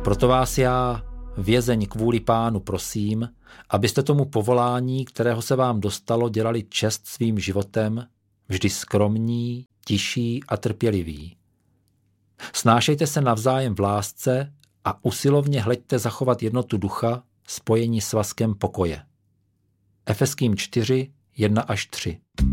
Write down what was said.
Proto vás já, vězeň kvůli Pánu, prosím, abyste tomu povolání, kterého se vám dostalo, dělali čest svým životem, vždy skromní, tiší a trpěliví. Snášejte se navzájem v lásce a usilovně hleďte zachovat jednotu ducha, spojení svazkem pokoje. Efeským 4, 1-3.